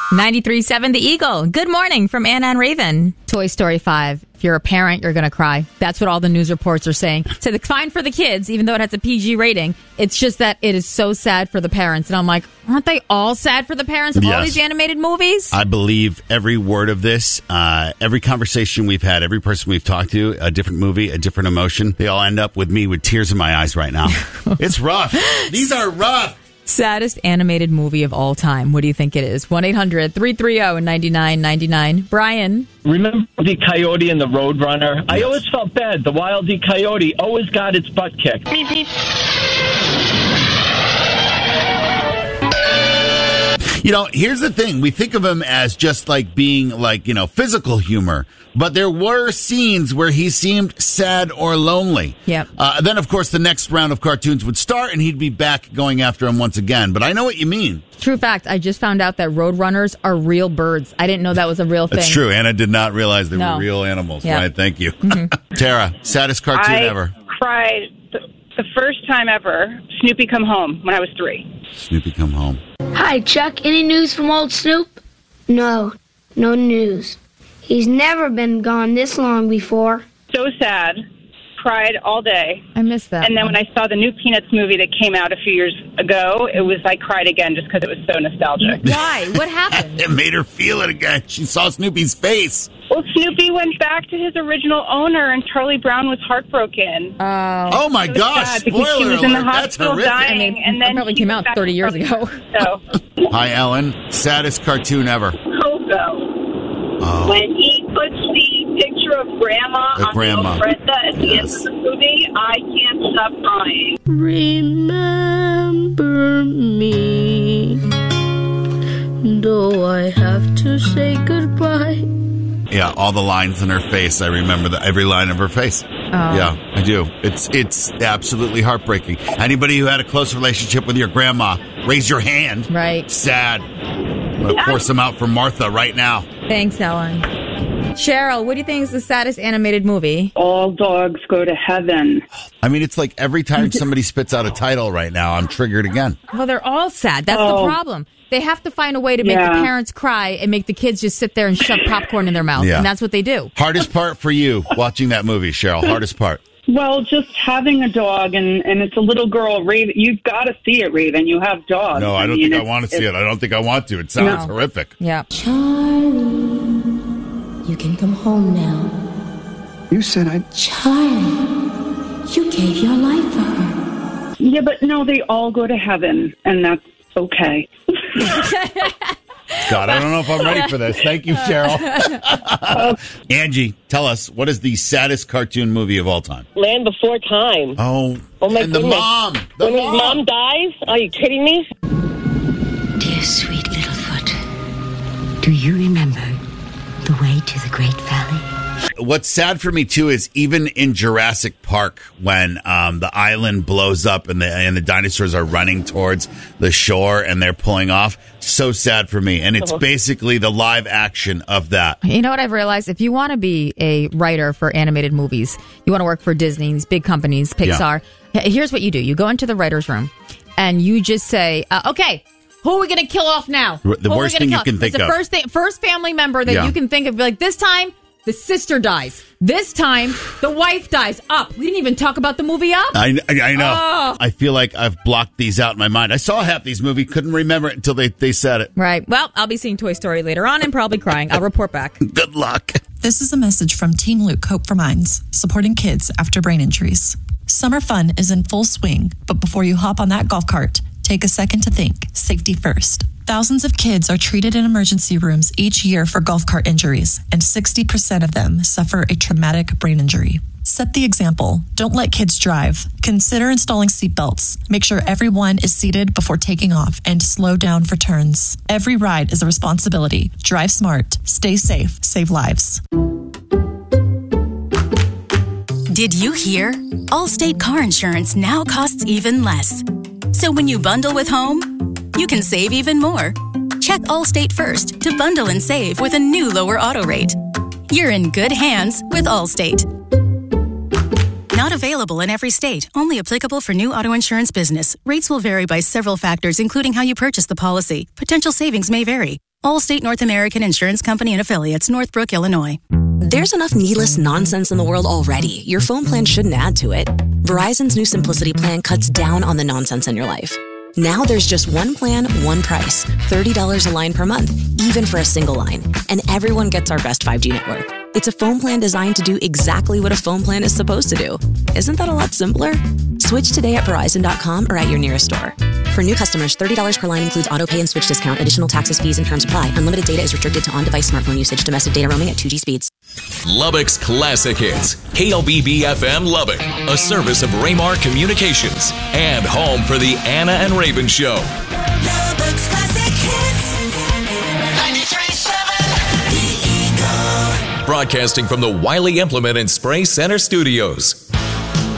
93.7 The Eagle. Good morning from Anna and Raven. Toy Story 5. If you're a parent, you're going to cry. That's what all the news reports are saying. So it's fine for the kids, even though it has a PG rating. It's just that it is so sad for the parents. And I'm like, aren't they all sad for the parents of all these animated movies? I believe every word of this. Every conversation we've had, every person we've talked to, a different movie, a different emotion. They all end up with me with tears in my eyes right now. It's rough. These are rough. Saddest animated movie of all time. What do you think it is? 1-800-330-9999. Brian. Remember the Coyote and the Roadrunner? Yes. I always felt bad. The Wile E. Coyote always got its butt kicked. Beep, beep. You know, here's the thing. We think of him as just like being like, you know, physical humor. But there were scenes where he seemed sad or lonely. Yep. Then, of course, the next round of cartoons would start and he'd be back going after him once again. But I know what you mean. True fact. I just found out that roadrunners are real birds. I didn't know that was a real thing. That's true. Anna did not realize they were real animals. Yep. Right. Thank you. Mm-hmm. Tara, saddest cartoon ever. I cried the first time ever. Snoopy Come Home when I was 3. Snoopy Come Home. Hi, Chuck. Any news from old Snoop? No news. He's never been gone this long before. So sad. Cried all day. I missed that. And then when I saw the new Peanuts movie that came out a few years ago, it was I cried again just because it was so nostalgic. Why? What happened? It made her feel it again. She saw Snoopy's face. Well, Snoopy went back to his original owner, and Charlie Brown was heartbroken. Oh my gosh! Spoiler Spoiler she was alert! in the That's hospital horrific. dying, I mean, and then it probably came out 30 years ago. So. Hi, Ellen. Saddest cartoon ever. Coco. When he puts the picture of Grandma on the operetta at the end of the movie, I can't stop crying. Remember me, though I have to say goodbye. Yeah, all the lines in her face. I remember every line of her face. Yeah, I do. It's absolutely heartbreaking. Anybody who had a close relationship with your grandma, raise your hand. Right. Sad. I'm going to pour some out for Martha right now. Thanks, Ellen. Cheryl, what do you think is the saddest animated movie? All Dogs Go to Heaven. I mean, it's like every time somebody spits out a title right now, I'm triggered again. Well, they're all sad. That's the problem. They have to find a way to make the parents cry and make the kids just sit there and shove popcorn in their mouth. Yeah. And that's what they do. Hardest part for you watching that movie, Cheryl? Hardest part? Well, just having a dog, and it's a little girl, Raven. You've got to see it, Raven. You have dogs. No, I don't think I want to see it. I don't think I want to. It sounds horrific. Yeah. Charlie, you can come home now. You said Charlie, you gave your life for her. Yeah, but no, they all go to heaven, and that's okay. God, I don't know if I'm ready for this. Thank you, Cheryl. Angie, tell us, what is the saddest cartoon movie of all time? Land Before Time. Oh my and goodness. The mom. When his mom dies? Are you kidding me? Dear sweet Littlefoot, do you remember the way to the Great Valley? What's sad for me, too, is even in Jurassic Park, when the island blows up and the dinosaurs are running towards the shore and they're pulling off, so sad for me. And it's basically the live action of that. You know what I've realized? If you want to be a writer for animated movies, you want to work for Disney, these big companies, Pixar, here's what you do. You go into the writer's room and you just say, okay, who are we going to kill off now? The worst thing you can think of. The first family member that you can think of. Like, this time, the sister dies. This time, the wife dies. Up. We didn't even talk about the movie Up. I know. Oh. I feel like I've blocked these out in my mind. I saw half these movies, couldn't remember it until they said it. Right. Well, I'll be seeing Toy Story later on and probably crying. I'll report back. Good luck. This is a message from Teen Luke Hope for Minds, supporting kids after brain injuries. Summer fun is in full swing, but before you hop on that golf cart, take a second to think. Safety first. Thousands of kids are treated in emergency rooms each year for golf cart injuries, and 60% of them suffer a traumatic brain injury. Set the example. Don't let kids drive. Consider installing seatbelts. Make sure everyone is seated before taking off, and slow down for turns. Every ride is a responsibility. Drive smart. Stay safe. Save lives. Did you hear? Allstate car insurance now costs even less. So when you bundle with home, you can save even more. Check Allstate first to bundle and save with a new lower auto rate. You're in good hands with Allstate. Not available in every state. Only applicable for new auto insurance business. Rates will vary by several factors, including how you purchase the policy. Potential savings may vary. Allstate North American Insurance Company and Affiliates, Northbrook, Illinois. There's enough needless nonsense in the world already. Your phone plan shouldn't add to it. Verizon's new Simplicity plan cuts down on the nonsense in your life. Now there's just one plan, one price. $30 a line per month, even for a single line. And everyone gets our best 5G network. It's a phone plan designed to do exactly what a phone plan is supposed to do. Isn't that a lot simpler? Switch today at Verizon.com or at your nearest store. For new customers, $30 per line includes auto pay and switch discount. Additional taxes, fees, and terms apply. Unlimited data is restricted to on-device smartphone usage. Domestic data roaming at 2G speeds. Lubbock's Classic Hits. KLBB-FM Lubbock, a service of Raymar Communications and home for the Anna and Raven Show. Lubbock's Classic Hits. 93.7 The Eagle. Broadcasting from the Wiley Implement and Spray Center Studios.